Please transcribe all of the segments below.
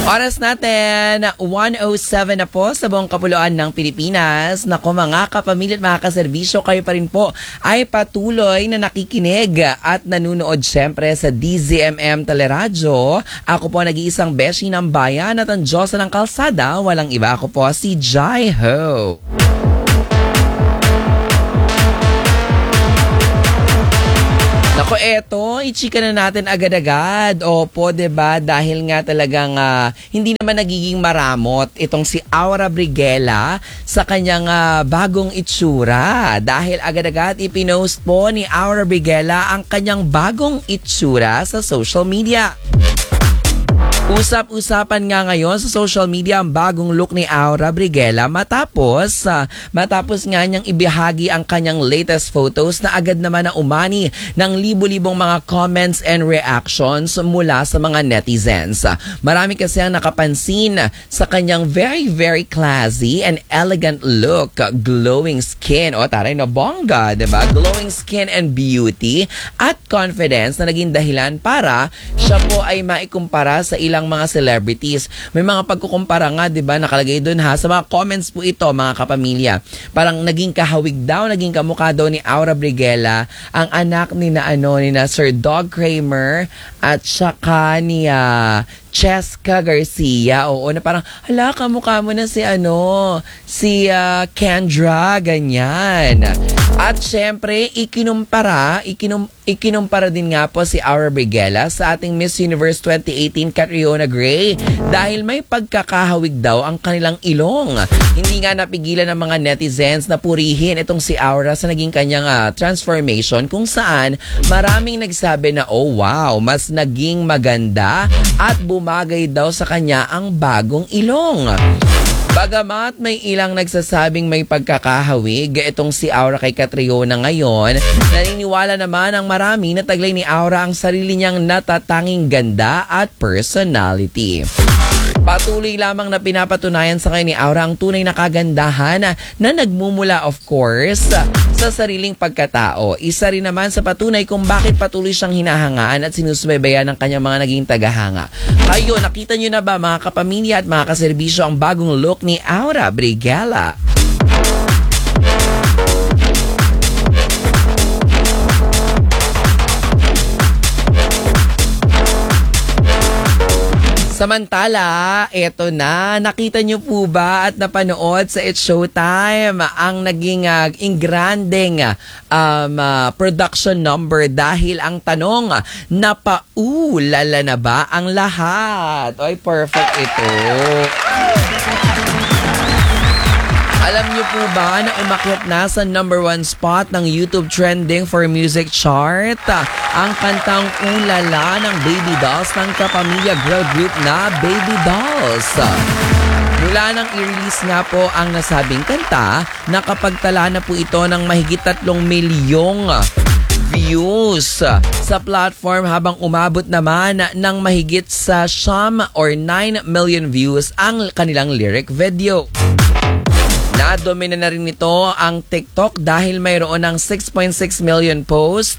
Oras natin, 1:07 na po sa buong kapuluan ng Pilipinas. Naku mga kapamilya at mga kaserbisyo, kayo pa rin po ay patuloy na nakikinig at nanunood syempre sa DZMM Teleradyo. Ako po nag-iisang beshi ng bayan at ang Diyosa ng kalsada. Walang iba, ako po si Jai Ho. Ako eto, ichika na natin agad-agad. Opo, diba? Dahil nga talagang hindi naman nagiging maramot itong si Aura Briguela sa kanyang bagong itsura. Dahil agad-agad ipinost po ni Aura Briguela ang kanyang bagong itsura sa social media. Usap-usapan nga ngayon sa social media ang bagong look ni Aura Briguela matapos nga niyang ibahagi ang kanyang latest photos na agad naman na umani ng libo-libong mga comments and reactions mula sa mga netizens. Marami kasi ang nakapansin sa kanyang very very classy and elegant look, glowing skin, taray na bongga, diba? Glowing skin and beauty at confidence na naging dahilan para siya po ay maikumpara sa ilang mga celebrities. May mga pagkukumpara nga, 'di ba? Nakalagay doon sa mga comments po ito, mga kapamilya. Parang naging kahawig daw, naging kamukha daw ni Aura Briguela ang anak ni na Sir Dog Kramer at saka ni Cheska Garcia. Oo, na parang hala, kamukha mo na si Kendra, ganyan. At syempre, ikinumpara din nga po si Aura Briguela sa ating Miss Universe 2018 Catriona Gray dahil may pagkakahawig daw ang kanilang ilong. Hindi nga napigilan ng mga netizens na purihin itong si Aura sa naging kanyang transformation kung saan maraming nagsabi na oh wow, mas naging maganda at bumagay daw sa kanya ang bagong ilong. Bagamat may ilang nagsasabing may pagkakahawig itong si Aura kay Catriona ngayon, naniniwala naman ang marami na taglay ni Aura ang sarili niyang natatanging ganda at personality. Patuloy lamang na pinapatunayan sa kanya ni Aura ang tunay na kagandahan na nagmumula of course sa sariling pagkatao. Isa rin naman sa patunay kung bakit patuloy siyang hinahangaan at sinusubaybayan ng kanyang mga naging tagahanga. Kayo, nakita nyo na ba mga kapamilya at mga kaserbisyo ang bagong look ni Aura Briguela? Samantala, eto na, nakita nyo po ba at napanood sa It's Showtime ang naging ingranding production number dahil ang tanong, napaulala na ba ang lahat? Oy, perfect ito. Alam niyo po ba na umakyat na sa number 1 spot ng YouTube Trending for Music Chart ang kantang Ulala ng Baby Dolls ng kapamilya girl group na Baby Dolls. Mula nang i-release nga po ang nasabing kanta, nakapagtala na po ito ng mahigit 3 milyong views sa platform habang umabot naman ng mahigit sa 9 million views ang kanilang lyric video. Nadomina na rin ito ang TikTok dahil mayroon ng 6.6 million post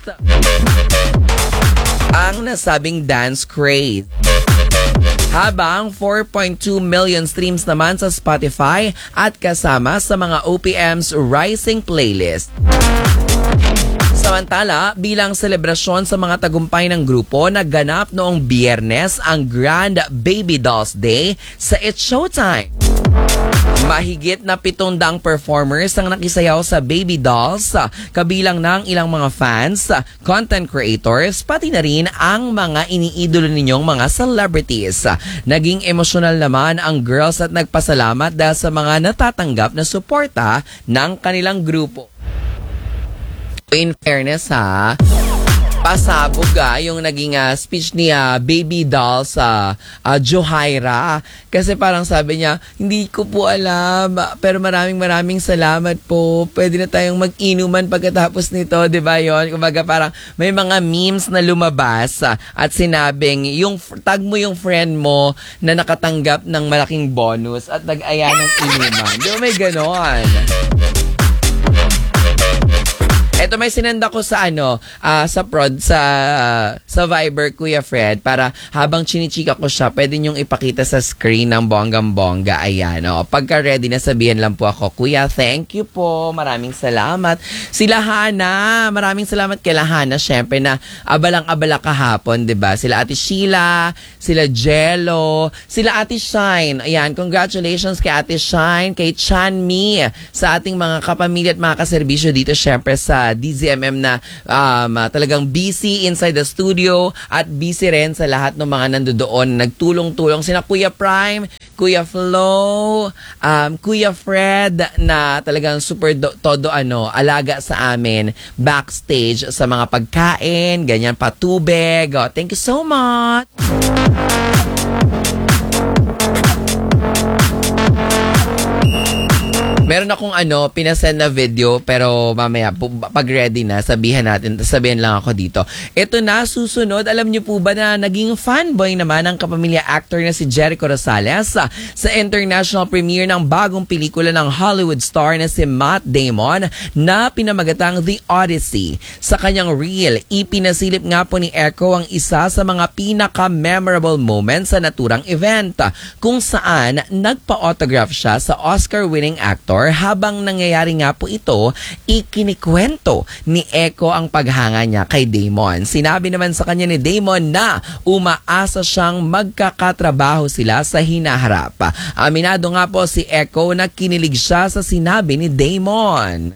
ang nasabing dance craze. Habang 4.2 million streams naman sa Spotify at kasama sa mga OPM's Rising Playlist. Samantala, bilang selebrasyon sa mga tagumpay ng grupo, nagganap noong Biyernes ang Grand Baby Dolls Day sa It's Showtime. Mahigit na 700 performers ang nakisayaw sa Baby Dolls, kabilang ng ilang mga fans, content creators, pati na rin ang mga iniidolo ninyong mga celebrities. Naging emosyonal naman ang girls at nagpasalamat dahil sa mga natatanggap na suporta ng kanilang grupo. In fairness pasabog yung naging speech ni Baby Doll sa Johaira. Kasi parang sabi niya, hindi ko po alam, pero maraming salamat po. Pwede na tayong mag-inuman pagkatapos nito, di ba yun? Kumbaga parang may mga memes na lumabas at sinabing, tag mo yung friend mo na nakatanggap ng malaking bonus at nag-aya ng inuman. Di ba may ganon? Ito may sinenda ko sa sa prod, sa Viber, Kuya Fred, para habang chinichika ko siya, pwede niyong ipakita sa screen ng bonggang-bongga. Ayan, pagka ready na, sabihan lang po ako, Kuya, thank you po. Maraming salamat. Sila Hana, maraming salamat kay Hana, syempre na abalang-abala kahapon, 'di ba? Sila Ate Sheila, sila Jello, sila Ate Shine. Ayan, congratulations kay Ate Shine, kay Chanmi, sa ating mga kapamilya at mga kaserbisyo dito syempre sa DZMM na talagang busy inside the studio at busy rin sa lahat ng mga nandoon nagtulong-tulong, sina Kuya Prime, Kuya Flo, Kuya Fred na talagang super todo alaga sa amin backstage sa mga pagkain, ganyan pa tubig. Thank you so much. Meron akong pinasend na video, pero mamaya pag ready na, sabihan lang ako dito. Ito na, susunod. Alam niyo po ba na naging fanboy naman ang kapamilya actor na si Jericho Rosales sa international premiere ng bagong pelikula ng Hollywood star na si Matt Damon na pinamagatang The Odyssey. Sa kanyang reel, ipinasilip nga po ni Echo ang isa sa mga pinaka-memorable moments sa naturang event, kung saan nagpa-autograph siya sa Oscar-winning actor. Habang nangyayari nga po ito, ikinikwento ni Echo ang paghanga niya kay Damon. Sinabi naman sa kanya ni Damon na umaasa siyang magkakatrabaho sila sa hinaharap. Aminado nga po si Echo na kinilig siya sa sinabi ni Damon.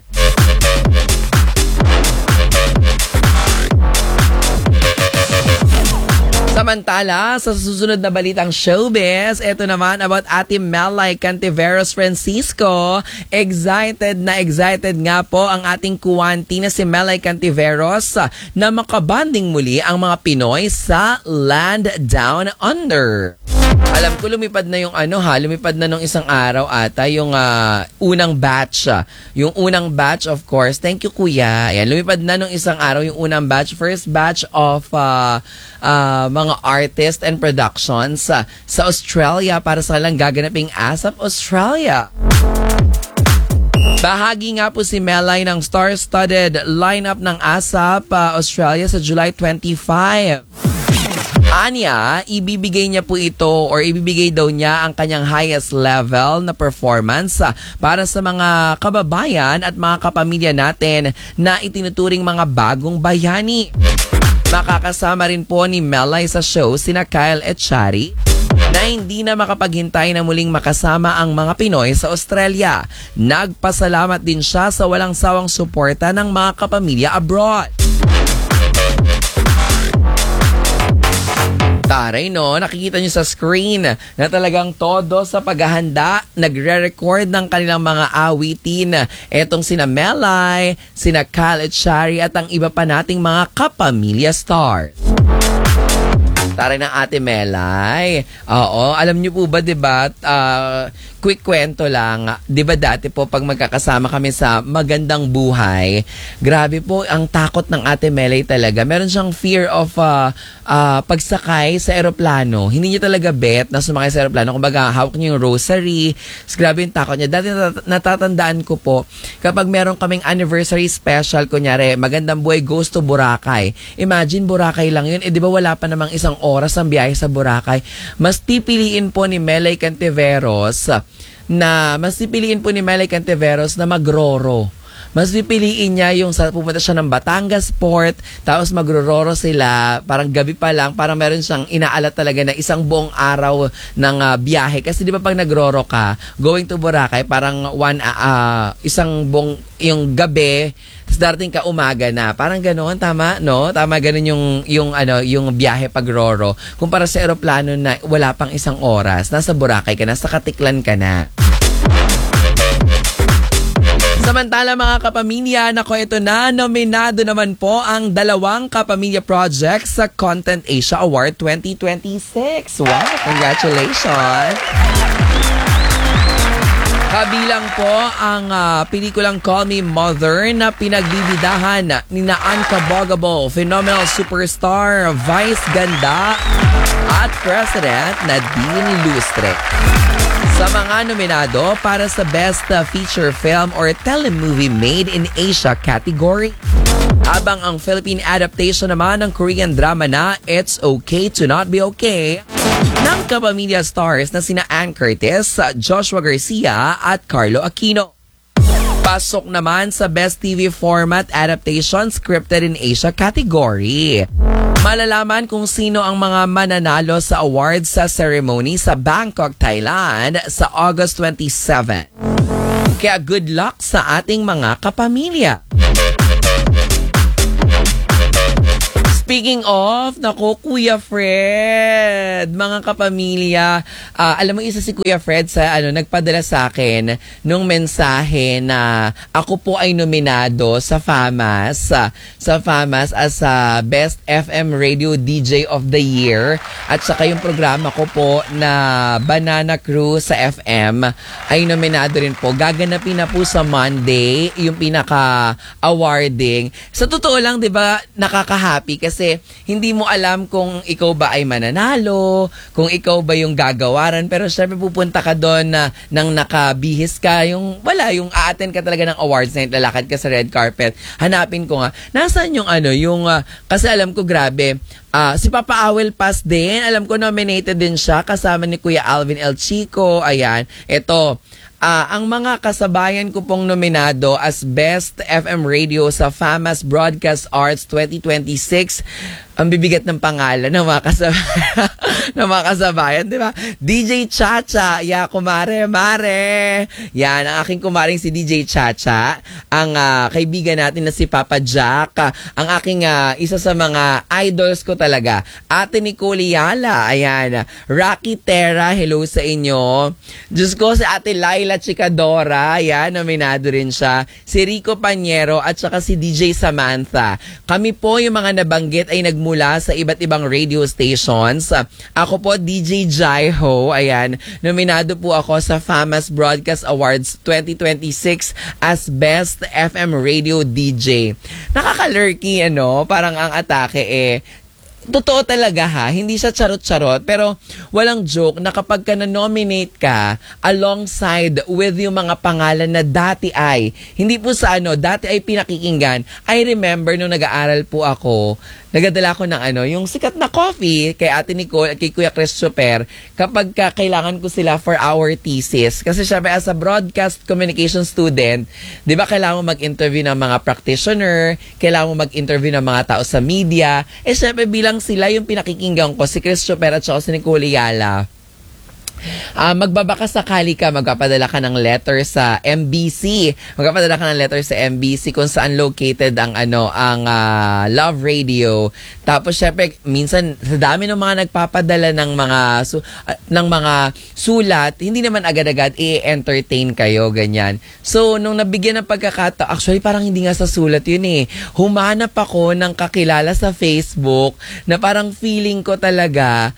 Samantala, sa susunod na balitang showbiz, ito naman about Ate Melay Cantiveros Francisco. Excited nga po ang ating kuwanti na si Melay Cantiveros na makabanding muli ang mga Pinoy sa Land Down Under. Alam ko lumipad na yung lumipad na nung isang araw ata yung unang batch. Yung unang batch, of course. Thank you, Kuya. Ayan, lumipad na nung isang araw yung unang batch, first batch of mga artists and productions sa Australia para sa kanilang gaganaping ASAP Australia. Bahagi nga po si Melay ng star-studded lineup ng ASAP Australia sa July 25. Anya, ibibigay niya po ito or ibibigay daw niya ang kanyang highest level na performance para sa mga kababayan at mga kapamilya natin na itinuturing mga bagong bayani. Makakasama rin po ni Melay sa show sina Kyle at Shari na hindi na makapaghintay na muling makasama ang mga Pinoy sa Australia. Nagpasalamat din siya sa walang sawang suporta ng mga kapamilya abroad. Taray nakikita nyo sa screen na talagang todo sa paghahanda, nagre-record ng kanilang mga awitin. Etong sina Melay, sina Kyle at Shari at ang iba pa nating mga kapamilya stars. Taray ng Ate Melay. Oo, alam nyo po ba, diba, quick kwento lang, diba dati po pag magkakasama kami sa Magandang Buhay, grabe po ang takot ng Ate Melay talaga. Meron siyang fear of pagsakay sa eroplano. Hindi niya talaga bet na sumakay sa eroplano. Kumbaga, hawak niya yung rosary. Grabe yung takot niya. Dati natatandaan ko po, kapag meron kaming anniversary special, kunyari, Magandang Buhay goes to Boracay. Imagine, Boracay lang yun. Di ba wala pa namang isang oras ang biyahe sa Boracay? Mas pipiliin po ni Melay Cantiveros na magroro. Mas pipiliin niya yung pumunta siya ng Batangas Port, tapos magrororo sila, parang gabi pa lang, parang meron siyang inaalat talaga na isang buong araw ng biyahe. Kasi di ba pag nagroro ka, going to Boracay, parang isang buong yung gabi, tapos darating ka umaga na. Parang ganoon, tama, no? Tama ganoon yung biyahe pag roro. Kumpara sa eroplano na wala pang isang oras, nasa Boracay ka na, sa Katiklan ka na. Samantala mga kapamilya, ito na, nominado naman po ang 2 kapamilya projects sa Content Asia Award 2026. Wow, congratulations! Kabilang po ang pelikulang Call Me Mother na pinagbibidahan ni Unforgettable, phenomenal superstar, vice ganda at president Nadine Lustre. Sa mga nominado para sa Best Feature Film or Telemovie Made in Asia category. Habang ang Philippine adaptation naman ng Korean drama na It's Okay to Not Be Okay ng kapamilya stars na sina Ann Curtis, Joshua Garcia at Carlo Aquino. Pasok naman sa Best TV Format Adaptation Scripted in Asia category. Malalaman kung sino ang mga mananalo sa awards sa ceremony sa Bangkok, Thailand sa August 27. Kaya good luck sa ating mga kapamilya. Speaking of, nako, Kuya Fred, mga kapamilya, alam mo isa si Kuya Fred sa nagpadala sa akin nung mensahe na ako po ay nominado sa FAMAS as Best FM Radio DJ of the Year at saka yung programa ko po na Banana Crew sa FM ay nominado rin po. Gaganapin na po sa Monday yung pinaka-awarding. Sa totoo lang, 'di ba, nakaka-happy kasi hindi mo alam kung ikaw ba ay mananalo, kung ikaw ba yung gagawaran, pero syempre pupunta ka doon na nang nakabihis ka, yung a-attend ka talaga ng awards night, lalakad ka sa red carpet. Hanapin ko nga, nasaan yung kasi alam ko grabe, si Papa Awel Paz din, alam ko nominated din siya kasama ni Kuya Alvin El Chico. Ayan, ito. Ang mga kasabayan ko pong nominado as Best FM Radio sa FAMAS Broadcast Arts 2026. Ang bibigat ng pangalan ng mga kasabayan, di ba? DJ Chacha, kumare, mare. Yan, ang aking kumaring si DJ Chacha. Ang kaibigan natin na si Papa Jack. Ang aking isa sa mga idols ko talaga. Ate Nicole Yala, ayan. Rocky Terra, hello sa inyo. Diyos ko, si Ate Laila Chicadora, ayan, nominado rin siya. Si Rico Panyero at saka si DJ Samantha. Kami po yung mga nabanggit ay mula sa iba't ibang radio stations. Ako po, DJ Jaiho. Ayan, nominado po ako sa FAMAS Broadcast Awards 2026 as Best FM Radio DJ. Nakaka-lurky, parang ang atake totoo talaga hindi siya charot-charot, pero walang joke na kapag ka na-nominate ka alongside with yung mga pangalan na dati ay, hindi po sa dati ay pinakikinggan. I remember nung nag-aaral po ako, nagadala ko ng yung sikat na coffee kay Ate Nicole at kay Kuya Christopher kapag kailangan ko sila for our thesis. Kasi syempre as a broadcast communication student, di ba kailangan mo mag-interview ng mga practitioner, kailangan mo mag-interview ng mga tao sa media. Syempre bilang sila yung pinakikinggan ko, si Christopher at si Nicole Yala. Magbabaka sakali ka, magpapadala ka ng letter sa MBC. Magpapadala ka ng letter sa MBC kung saan located ang Love Radio. Tapos syempre minsan sa dami ng mga nagpapadala ng mga sulat, hindi naman agad-agad i-entertain kayo ganyan. So nung nabigyan ng pagkakataon, actually parang hindi nga sa sulat yun humanap ako ng kakilala sa Facebook na parang feeling ko talaga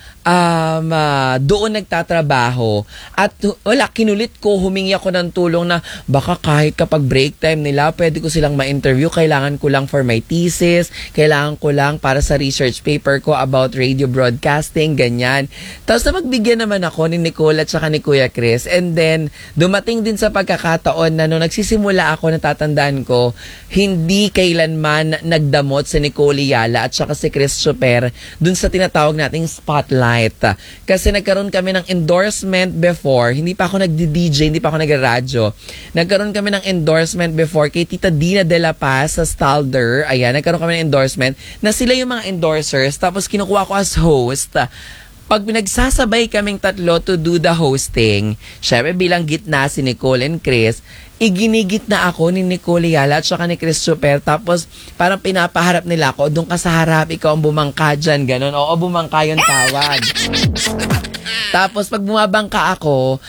doon nagtatrabaho at kinulit ko, humingi ako ng tulong na baka kahit kapag break time nila pwede ko silang ma-interview, kailangan ko lang for my thesis, kailangan ko lang para sa research paper ko about radio broadcasting, ganyan. Tapos na magbigyan naman ako ni Nicole at saka ni Kuya Chris, and then dumating din sa pagkakataon na nung nagsisimula ako, natatandaan ko, hindi kailanman nagdamot si Nicole Yala at saka si Chris Super dun sa tinatawag nating spotlight. Kasi nagkaroon kami ng endorsement before, hindi pa ako nagdi-DJ, hindi pa ako nag-radyo. Nagkaroon kami ng endorsement before kay Tita Dina de la Paz sa Stalder. Ayan, nagkaroon kami ng endorsement na sila yung mga endorsers, tapos kinukuha ko as host. Pag pinagsasabay kaming tatlo to do the hosting, syempre bilang gitna si Nicole and Chris, iginigit na ako ni Nicole Yala at saka ni Chris Super. Tapos parang pinapaharap nila ako, doon ka sa harap, ikaw ang bumangka dyan, ganun. Oo, bumangka yung tawag. Tapos pag bumabangka ako,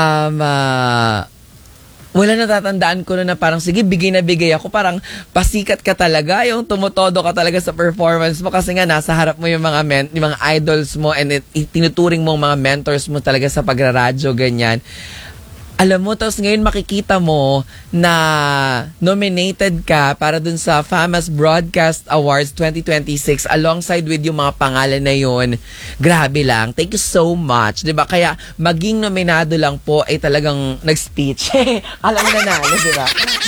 wala, natatandaan ko na parang sige, bigay na bigay ako, parang pasikat ka talaga, yung tumutodo ka talaga sa performance mo kasi nga nasa harap mo yung mga yung mga idols mo and tinuturing mo mga mentors mo talaga sa pagraradyo, ganyan. Alam mo, tapos ngayon makikita mo na nominated ka para dun sa Famous Broadcast Awards 2026 alongside with yung mga pangalan na yun. Grabe lang. Thank you so much. Diba? Kaya maging nominado lang po ay talagang nag-speech. Alam na nanalo, diba?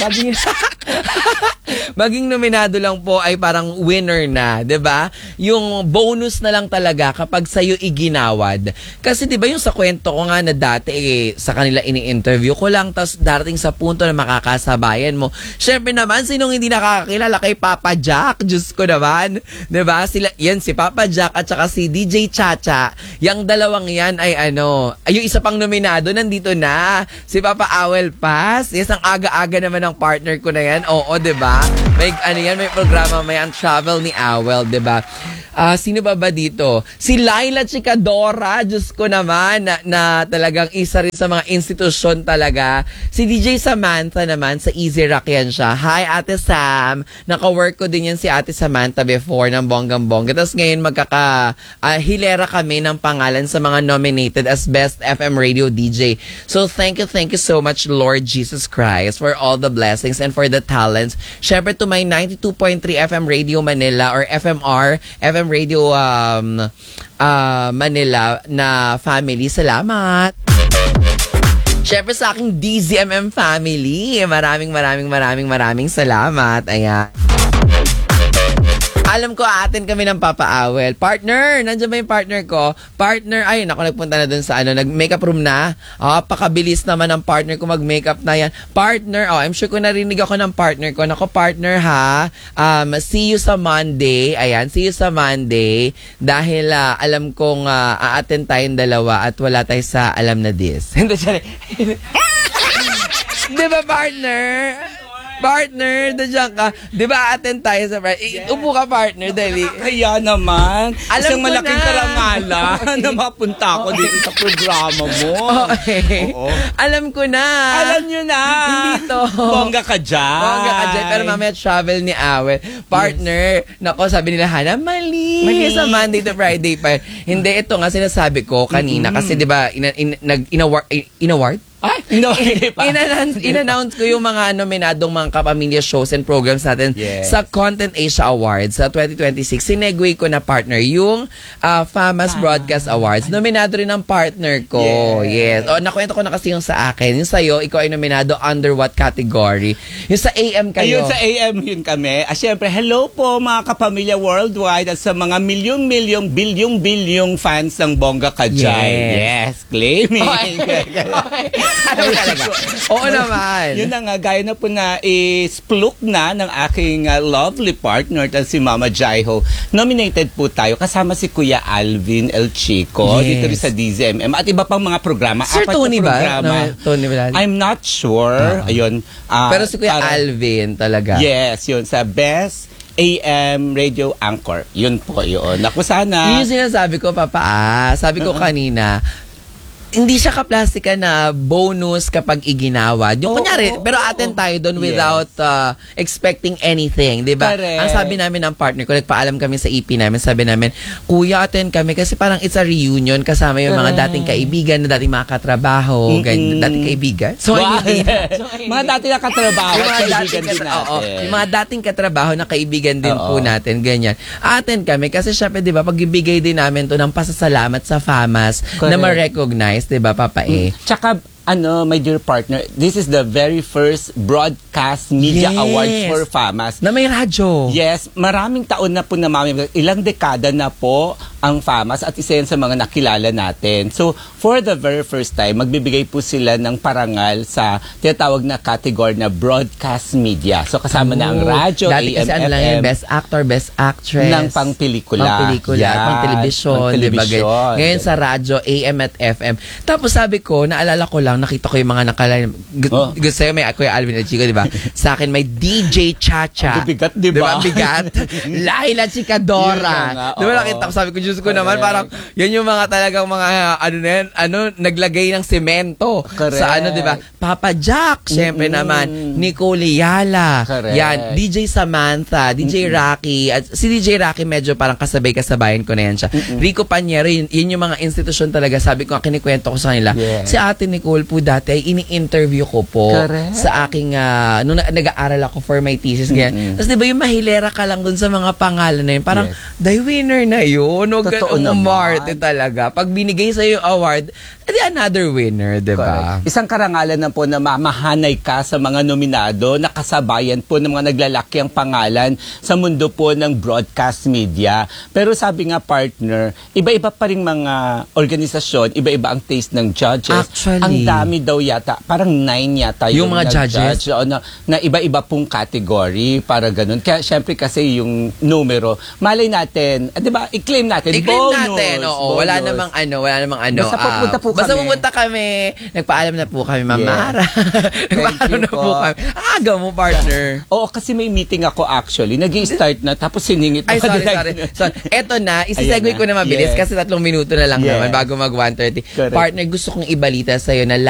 Maging nominado lang po ay parang winner na, 'di ba? Yung bonus na lang talaga kapag sa'yo iginawad. Kasi 'di ba yung sa kwento ko nga na dati sa kanila ini-interview ko lang tapos darating sa punto na makakasabayan mo. Syempre naman sinong hindi nakakakilala kay Papa Jack? Diyos ko naman, 'di ba? Sila yan si Papa Jack at saka si DJ Chacha. Yang dalawang yan ay yung isa pang nominado nandito na, si Papa Awel Paz. Yes, ang aga-aga naman ng partner ko na yan. Oo, 'di ba? May may programa, may ang travel ni Awel, 'di ba? Sino ba dito? Si Laila Chicadora, Diyos ko naman, na talagang isa rin sa mga institusyon talaga. Si DJ Samantha naman, sa Easy Rock yan siya. Hi, Ate Sam. Naka-work ko din yan si Ate Samantha before ng bonggang-bongga. Tapos ngayon hilera kami ng pangalan sa mga nominated as Best FM Radio DJ. So thank you so much, Lord Jesus Christ, for all the blessings and for the talents. Syempre to my 92.3 FM Radio Manila or FMR, FM Radio Manila na family. Salamat. Syempre sa aking DZMM family. Maraming salamat. Ayan. Alam ko, atin kami ng Papa Awel. Partner! Nandiyan ba yung partner ko? Partner, ayun, ako nagpunta na dun sa nag-makeup room na. Pakabilis naman ng partner ko mag-makeup na yan. Partner, I'm sure ko narinig ako ng partner ko. Nako, partner ha. See you sa Monday. Ayan, see you sa Monday. Dahil alam kong a-attend tayong dalawa at wala tayo sa alam na this. Hindi, sorry. Di ba, partner? Partner, nandiyan ka. Di ba attend tayo sa upo ka, partner, dali. Kaya naman, alam isang malaking karangalan na mapunta ako dito sa programa mo. Okay. Oo. Alam ko na. Alam nyo na. Hindi to. Bongga ka dyan. Pero mamaya travel ni Awel. Partner, nako, sabi nila, Hana, mali. Sa Monday to Friday pa. Hindi, ito nga sinasabi ko kanina. Kasi di ba, in-award? In-announce ko yung mga nominadong mga kapamilya shows and programs natin sa Content Asia Awards sa 2026. Sinegway ko na partner yung Famous Broadcast Awards. Nominado rin ang partner ko. Yes. Nakwento ko na kasi yung sa akin. Yung sa'yo, ikaw ay nominado under what category? Yung sa AM kayo. Ayun, sa AM yun kami. Siyempre, hello po mga kapamilya worldwide at sa mga bilyong fans ng Bongga ka dyan. Yes, claiming. Okay. Ano talaga? Oo naman. Yun na nga, gaya na po na ispluk na ng aking lovely partner at si Mama Jaiho. Nominated po tayo kasama si Kuya Alvin El Chico dito rin sa DZMM at iba pang mga programa. Sir Tony ba? Tony ba? I'm not sure. Ayun. Pero si Kuya Alvin talaga. Yes, yun. Sa Best AM Radio Anchor. Yun po yun. Naku, sana. Yun yung sinasabi ko, Papa. Sabi ko kanina, hindi siya kaplastika na bonus kapag iginawad. Yung kunyari, pero attend tayo doon without expecting anything, di ba? Ang sabi namin ng partner ko, nagpaalam kami sa EP namin, sabi namin, Kuya, attend kami kasi parang it's a reunion kasama yung mga dating kaibigan na dating mga katrabaho, dating kaibigan. So, mga dating katrabaho, kaibigan din natin. Yung mga dating katrabaho na kaibigan din po natin, ganyan. Attend kami kasi syempre, di ba, pagbibigay din namin to ng pasasalamat sa FAMAS na ma-recognize, diba, Papa A? Tsaka, my dear partner, this is the very first broadcast media awards for FAMAS. Na may radyo. Yes, maraming taon na po na ilang dekada na po ang FAMAS at isa yan sa mga nakilala natin. So, for the very first time, magbibigay po sila ng parangal sa tinatawag na category na broadcast media. So, kasama na ang radyo, dati kasi AM, lang FM, yung best actor, best actress. ng pang-pelikula. Pang-telebisyon. Diba? Ngayon sa radyo, AM at FM. Tapos sabi ko, naalala ko lang, nakita ko yung mga gusto sa'yo may Kuya Alvin at Chico, diba? Sa akin may DJ Chacha. Bigat, diba? Bigat. Laila Chicadora. Diba nakita ko, sabi ko, Diyos Diyos ko naman, parang yan yung mga talagang mga naglagay ng semento sa di ba? Papa Jack, syempre naman, Nicole Yala, yan, DJ Samantha, DJ Rocky, at si DJ Rocky medyo parang kasabay-kasabayan ko na yan siya. Rico Panyero, yun yung mga institusyon talaga, sabi ko, kinikwento ko sa kanila. Si Ate Nicole po dati ay ini-interview ko po sa aking, nung nag-aaral ako for my thesis, ganyan. Tapos di ba yung mahilera ka lang dun sa mga pangalan na yun, parang, the winner na yun, huwag ka umarte talaga. Pag binigay sa'yo yung award, edi another winner, di ba? Isang karangalan na po na mamahanay ka sa mga nominado, nakasabayan po ng mga naglalaki ang pangalan sa mundo po ng broadcast media. Pero sabi nga, partner, iba-iba pa rin mga organisasyon, iba-iba ang taste ng judges. Actually, ang dami daw yata, parang 9 yata yung mga judges na iba-iba pong category, para ganun. Kaya syempre kasi yung numero, malay natin, di ba, i-claim natin, bonus. Oo, wala namang ano. Basta pupunta po Basta pumunta kami. Nagpaalam na po kami, Ma'am Mara. Nagpaalam na po kami. Aga mo, partner. Oo, kasi may meeting ako actually. Nag-i-start na, tapos siningit. Ay, sorry. So, eto na, isisegue ko na mabilis kasi 3 minuto na lang naman bago mag 1:30. Partner, gusto kong ibalita sa'yo na